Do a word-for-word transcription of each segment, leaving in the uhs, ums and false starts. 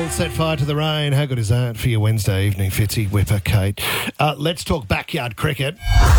Bale, Set Fire to the Rain. How good is that for your Wednesday evening, Fitzy, Whipper, Kate? Uh, let's talk backyard cricket.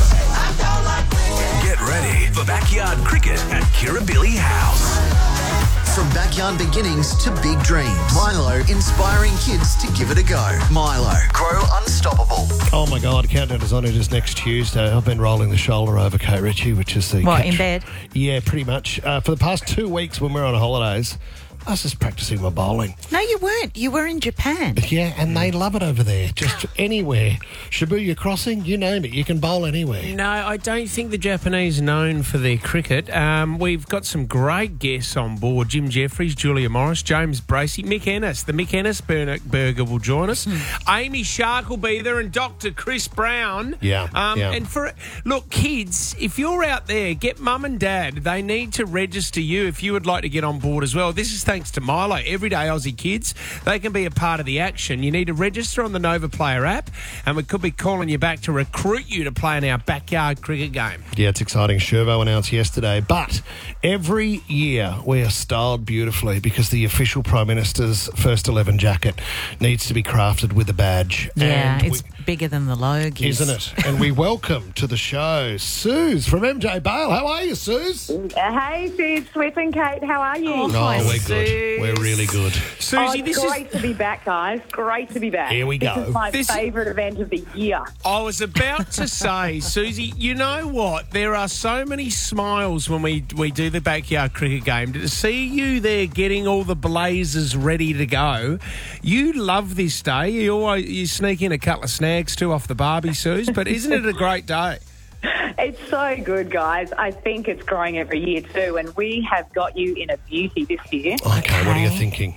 Get ready for backyard cricket at Kirribilli House. From backyard beginnings to big dreams, Milo inspiring kids to give it a go. Milo, grow unstoppable. Oh my God, countdown is on. It is next Tuesday. I've been rolling the shoulder over Kate Ritchie, which is the... What, catch- in bed? Yeah, pretty much. Uh, for the past two weeks when we were on holidays, I was just practising my bowling. No, you weren't. You were in Japan. Yeah, and they love it over there, just anywhere. Shibuya Crossing, you name it, you can bowl anywhere. No, I don't think the Japanese are known for their cricket. Um, we've got some great guests on board. Jim Jeffries, Julia Morris, James Bracey, Mick Ennis. The Mick Ennis Burger will join us. Amy Shark will be there and Doctor Chris Brown. Yeah, Um, yeah. And for look, kids, if you're out there, get mum and dad. They need to register you if you would like to get on board as well. This is thanks to Milo. Everyday Aussie kids, they can be a part of the action. You need to register on the Nova Player app, and we could be calling you back to recruit you to play in our backyard cricket game. Yeah, it's exciting. Shervo announced yesterday. But every year we are styled beautifully because the official Prime Minister's first eleven jacket needs to be crafted with a badge. Yeah, And it's we- bigger than the logo. Isn't it? And we welcome to the show Suze from M J Bale. How are you, Suze? Hey, Suze, Swift and Kate, how are you? Oh, No, hi, we're good. Suze. We're really good. Oh, Susie, it's this is... great to be back, guys. Great to be back. Here we go. This is my This- favourite event of the year. I was about to say, Susie, you know what? There are so many smiles when we, we do the backyard cricket game. To see you there getting all the blazers ready to go, you love this day. You always you sneak in a couple of snags too off the barbie, Suze, but isn't it a great day? It's so good, guys. I think it's growing every year too, and we have got you in a beauty this year. Okay, what are you Okay. thinking?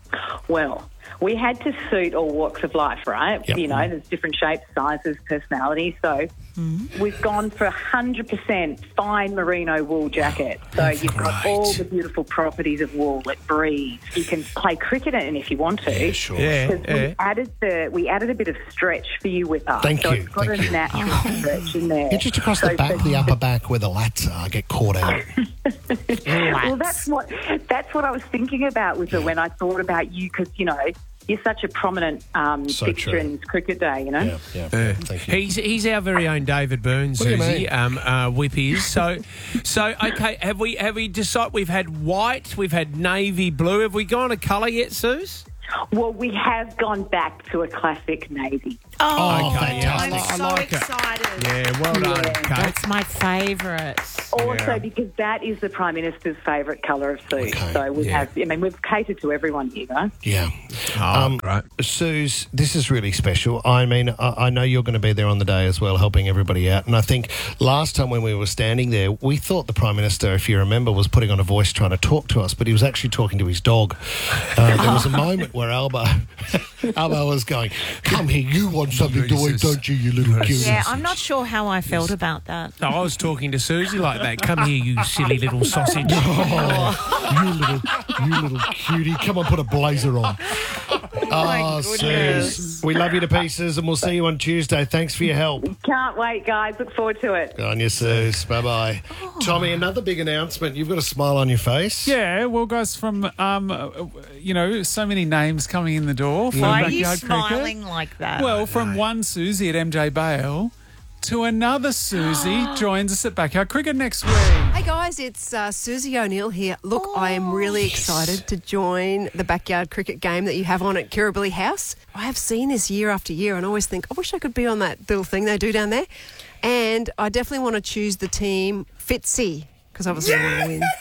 Well, we had to suit all walks of life, right? Yep. You know, there's different shapes, sizes, personalities. So we've gone for one hundred percent fine merino wool jacket. So you've got great. all the beautiful properties of wool. It breathes. You can play cricket in it if you want to. Yeah, sure. Yeah. Because we added the we added a bit of stretch for you with us. Thank so you, it's got thank a you. natural stretch in there. Yeah, just across So the back, for- the upper back where the lats are, get caught out. Well, that's what that's what I was thinking about with it when I thought about you, because you know you're such a prominent um, So fixture true. in cricket day. You know. Yeah, yeah, yeah. Thank you. He's he's our very own David Burns, What do you Susie. mean? Um, uh, Whip is so so. Okay, have we have we decided? We've had white, we've had navy blue. Have we gone a colour yet, Suze? Well, we have gone back to a classic navy. Oh, Okay, yeah, I I'm li- I so like it. excited. Yeah, well done, Yeah. Kate. That's my favourite. Also, Yeah. because that is the Prime Minister's favourite colour of suit. Okay, So we yeah. have, I mean, we've catered to everyone here, though. Yeah. Oh, great. Suze, this is really special. I mean, I, I know you're going to be there on the day as well, helping everybody out. And I think last time when we were standing there, we thought the Prime Minister, if you remember, was putting on a voice trying to talk to us, but he was actually talking to his dog. Uh, there was a moment where Alba, Alba was going, "Come here, you want something to eat, don't you, you little cutie?" Yeah, I'm not sure how I felt about that. No, I was talking to Susie like that. Come here, you silly little sausage. Oh, you little, you little cutie. Come on, put a blazer on. Oh, Suze, we love you to pieces, and we'll see you on Tuesday. Thanks for your help. Can't wait, guys. Look forward to it. Good on you, Suze. Bye-bye. Tommy, another big announcement. You've got a smile on your face. Yeah, well, guys, from, um, uh, you know, so many names coming in the door. From Why are you backyard cricket. smiling like that? Well, from one Susie at M J Bale to another Susie joins us at Backyard Cricket next week. Hey guys, it's uh, Susie O'Neill here. Look, I am really excited to join the backyard cricket game that you have on at Kirribilli House. I have seen this year after year and I always think, I wish I could be on that little thing they do down there. And I definitely want to choose the team Fitzy, because obviously I want to win.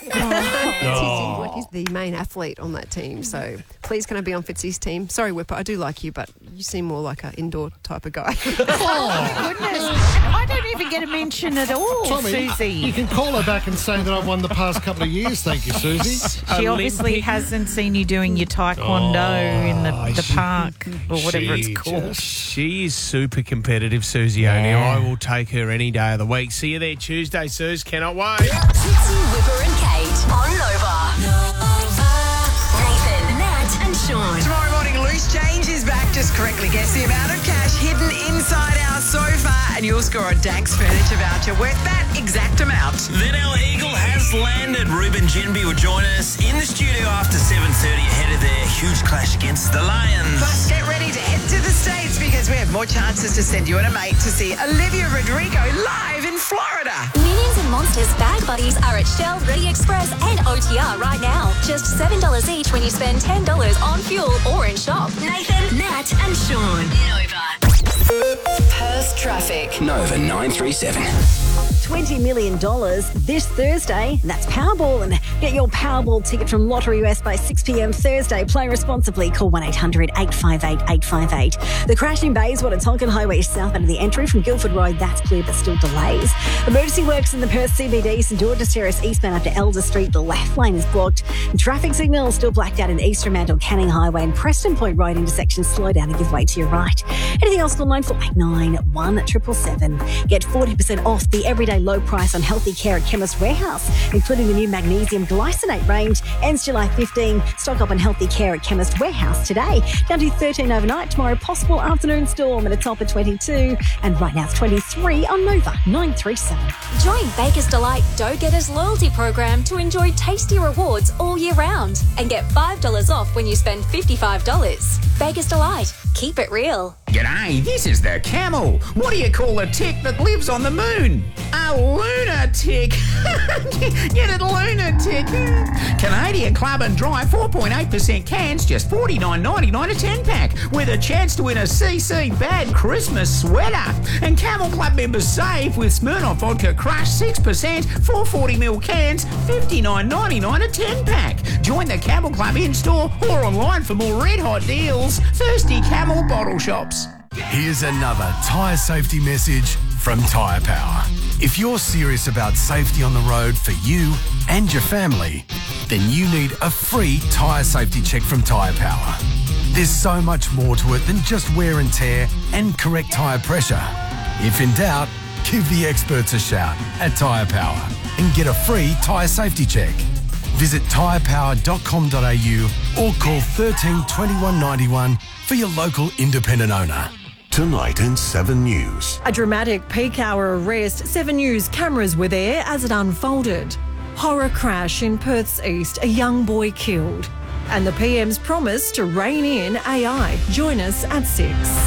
Fitzy, like, he's the main athlete on that team. So please can I be on Fitzy's team? Sorry, Whipper, I do like you, but you seem more like an indoor type of guy. Oh, goodness. And I don't even get a mention at all, Tommy, you Susie. can call her back and say that I've won the past couple of years. Thank you, Susie. She obviously Olympic- hasn't seen you doing your taekwondo in the, the she- park or whatever she it's called. just- She is super competitive, Susie O'Neill. I will take her any day of the week. See you there Tuesday, Suze. Cannot wait. Fitzy, Whipper and Kate on Nova. Nathan, Nat and Sean. Tomorrow morning, Loose Change is back. Just correctly guess the amount of cash hidden inside our sofa and you'll score a Danks furniture voucher worth that exact amount. Then our eagle has landed. Ruben Genby will join us in the studio after seven thirty ahead of their huge clash against the Lions. Plus, get ready to head to the States because we have more chances to send you and a mate to see Olivia Rodrigo live in Florida. Minions and Monsters Bag Buddies are at Shell, Ready Express and O T R right now. Just seven dollars each when you spend ten dollars on fuel or in shop. Nathan, Nat and Sean. Nova. Perth traffic. Nova nine three seven. twenty million dollars this Thursday. That's Powerball. And get your Powerball ticket from Lottery U S by six p.m. Thursday. Play responsibly. Call one eight hundred eight five eight eight five eight. The crash in Bayswater at Tonkin Highway south out of the entry from Guildford Road. That's clear but still delays. Emergency works in the Perth C B D. St George's Terrace eastbound up to Elder Street. The left lane is blocked. And traffic signals still blacked out in East Fremantle, Canning Highway and Preston Point Road intersection. Slow down and give way to your right. Anything else, call nine four eight nine one seven seven seven. Get forty percent off the everyday low price on healthy care at Chemist Warehouse, including the new magnesium glycinate range. Ends July fifteenth. Stock up on healthy care at Chemist Warehouse today. Down to thirteen overnight. Tomorrow, possible afternoon storm at a top of twenty-two. And right now it's twenty-three on Nova nine three seven. Join Baker's Delight Dough Getters loyalty program to enjoy tasty rewards all year round and get five dollars off when you spend fifty-five dollars. Baker's Delight. Keep it real. G'day, this is the Camel. What do you call a tick that lives on the moon? A lunatic. Get it, lunatic. Canadian Club and Dry four point eight percent cans, just forty-nine ninety-nine a ten pack, with a chance to win a C C Bad Christmas sweater. And Camel Club members save with Smirnoff Vodka Crush six percent, four forty mil cans, fifty-nine ninety-nine a ten pack. Join the Camel Club in-store or online for more red-hot deals. Thirsty Camel bottle shops. Here's another tyre safety message from Tyre Power. If you're serious about safety on the road for you and your family, then you need a free tyre safety check from Tyre Power. There's so much more to it than just wear and tear and correct tyre pressure. If in doubt, give the experts a shout at Tyre Power and get a free tyre safety check. Visit tyre power dot com dot a u or call thirteen twenty-one ninety-one for your local independent owner. Tonight in seven News. A dramatic peak hour arrest. seven News cameras were there as it unfolded. Horror crash in Perth's east, a young boy killed. And the P M's promise to rein in A I. Join us at six.